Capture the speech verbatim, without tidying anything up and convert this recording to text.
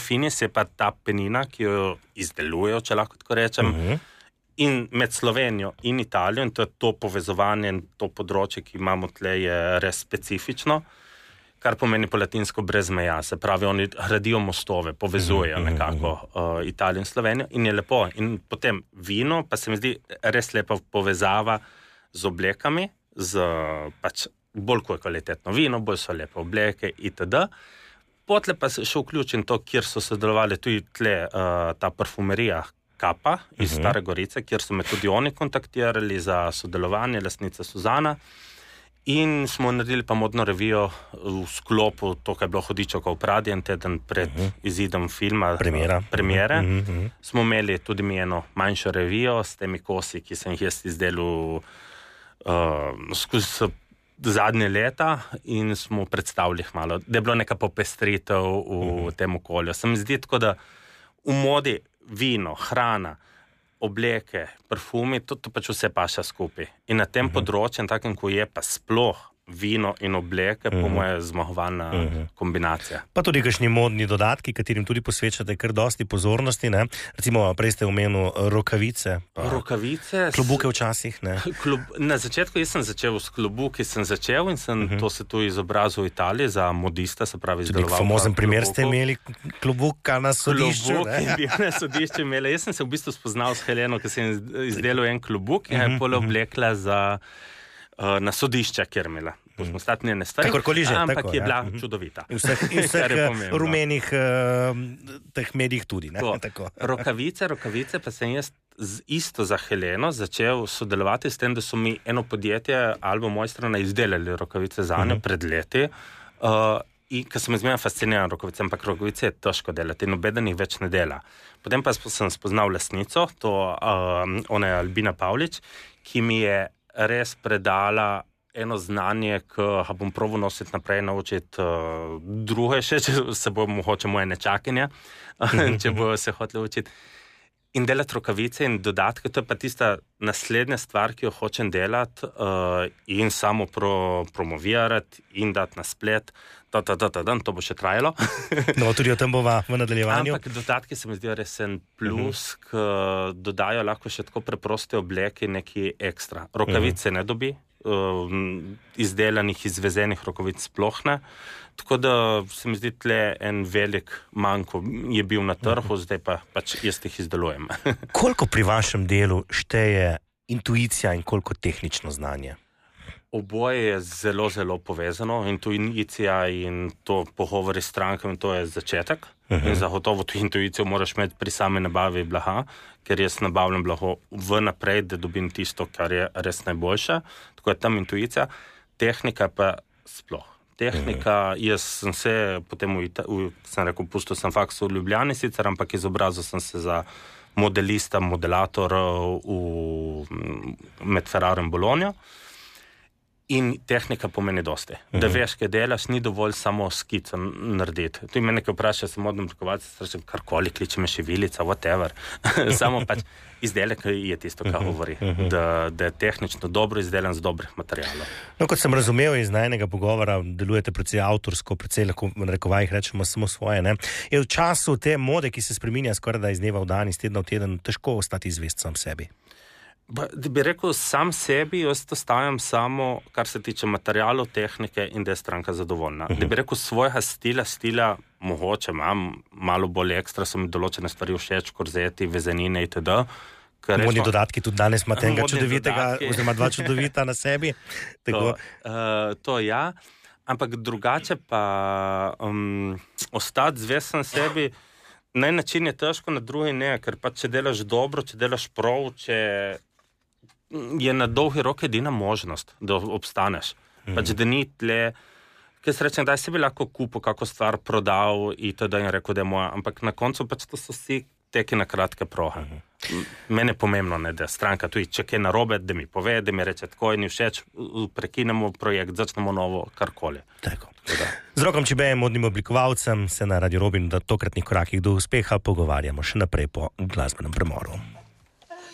finis je pa ta penina, ki jo izdelujejo, če lahko tako rečem, uh-huh. in med Slovenijo in Italijo, in to je to povezovanje in to področje, ki imamo tle, je res specifično, kar pomeni po latinsko brez meja. Se pravi, oni gradijo mostove, povezujejo nekako uh, Italijo in Slovenijo in je lepo. In potem vino, pa se mi zdi res lepa povezava z oblekami, z pač bolj ko je kvalitetno vino, bolj so lepe obleke itd. Potle pa se še vključim to, kjer so sodelovali tudi tle uh, ta parfumerija Kapa iz uh-huh. Stare Gorice, kjer so me tudi oni kontaktirali za sodelovanje, lastnica Suzana. In smo naredili pa modno revijo v sklopu, to, kaj je bilo Hudičevo v Pradi, en teden pred uh-huh. izidom filma, Premiera. premiere. Uh-huh. Smo imeli tudi mi eno manjšo revijo s temi kosi, ki sem jih jaz izdelal uh, skozi zadnje leta in smo predstavili malo, da je bilo neka popestritev v uh-huh. tem okolju. Se mi zdi tako, da v modi vino, hrana, obleke, parfumi, to, to pač vse paša skupaj. In na tem uh-huh. področju, takem, ko je pa sploh vino in obleke, uh-huh. po moje zmagovalna uh-huh. kombinacija. Pa tudi kakšni modni dodatki, katerim tudi posvečate kar dosti pozornosti, ne? Recimo, prej ste omenil rokavice. Rokavice. Klobuke včasih, ne? Klub, na začetku jaz sem začel s klobuki, sem začel in sem uh-huh. to se tu izobrazil v Italiji za modista, se pravi izdeloval. Tudi famozen primer ste imeli klobuka na sodišču. Klobuk in bil na sodišču imeli. Jaz sem se v bistvu spoznal s Heleno, ki sem izdelal en klobuk in uh-huh. je pole oblekla za na sodišča, kjer imela. To smo stati njene stvari, ampak tako, je bila ja. čudovita. In vseh, in vseh rumenih uh, teh medijih tudi. Ne? Tako. Rokavice, rokavice, pa sem jaz z, isto za Heleno začel sodelovati s tem, da so mi eno podjetje, Albo Mojstrana, izdelali rokavice za njo uh-huh. pred leti. Uh, in ker sem izmerno fasciniran rokavice, ampak rokavice je težko delati in obeden jih več ne dela. Potem pa sem spoznal lastnico, to uh, ona je Albina Pavlič, ki mi je res predala eno znanje, ki ga bom probal nositi naprej, naučiti uh, druge še, če se bo mogoče moje nečakinje, če bo se hoteli učiti. In delati rokavice in dodatke, to je pa tista naslednja stvar, ki jo hočem delati uh, in samo pro, promovirati in dati na splet. Da, da, da, da, da, to bo še trajalo. No, tudi o tem bova v nadaljevanju. Ampak dodatki se mi zdijo res en plus, uh-huh. ki dodajo lahko še tako preproste obleke neki ekstra. Rokavice uh-huh. ne dobi, uh, izdelanih, izvezenih rokavic sploh ne. Tako da se mi zdi tle en velik manko je bil na trhu, uh-huh. zdaj pa pač jaz jih izdelujem. Koliko pri vašem delu šteje intuicija in koliko tehnično znanje? Oboje je zelo, zelo povezano. Intuicija in to pogovori s strankami, to je začetek. Uh-huh. In zagotovo to intuicijo moraš imeti pri sami nabavi blaga, ker jaz nabavljam blago vnaprej, da dobim tisto, kar je res najboljše. Tako je tam intuicija. Tehnika pa sploh. Tehnika, uh-huh. jaz sem se potem, v, v, sem rekel, pustil sem faks v Ljubljani sicer, ampak izobrazil sem se za modelista, modelator v, med Ferraro in Bologno. In tehnika pomeni dosti. Uh-huh. Da veš, kaj delaš, ni dovolj samo skico narediti. Tu me nekaj vpraša, sem modno oblikovalec, srečem karkoli, kliče me šivilica, whatever. Samo pač izdelek je tisto, kar uh-huh. govori. Uh-huh. Da, da je tehnično dobro izdelan z dobrih materialov. No, kot sem razumel iz najnega pogovora, delujete precej avtorsko, precej lahko v narekovajih rečemo samo svoje. Ne? Je v času te mode, ki se spreminja skoraj da iz dneva v dan, iz tedna v teden, težko ostati zvest sam sebi? Ba, da bi rekel, sam sebi, jaz to stavim samo, kar se tiče materialov, tehnike in da je stranka zadovoljna. Uh-huh. Da bi rekel, svojega stila, stila mogoče imam, malo bolj ekstra, so mi določene stvari všeč, korzeti, vezenine itd. Modni dodatki, tudi danes imate enega čudovitega, oziroma dva čudovita na sebi. To, uh, to ja, ampak drugače pa um, ostati zvesen sebi, na en način je težko, na drugi ne, ker pa če delaš dobro, če delaš prav, če je na dolgi rok edina možnost, da obstaneš. Mm. Pač, da ni tle, kaj se rečem, da si bi lahko kupil, kako stvar prodal in to, da je rekel, da je moja, ampak na koncu pač to so vsi teki na kratke prohe. Mm. Mene je pomembno, ne, da stranka tudi, če kaj narobe, da mi pove, da mi reče tako, ni všeč, prekinemo projekt, začnemo novo, karkoli. Tako. Z Rokom Čibejem, modnim oblikovalcem, se na Radio Robin v tokratnih korakih do uspeha pogovarjamo še naprej po glasbenem premoru.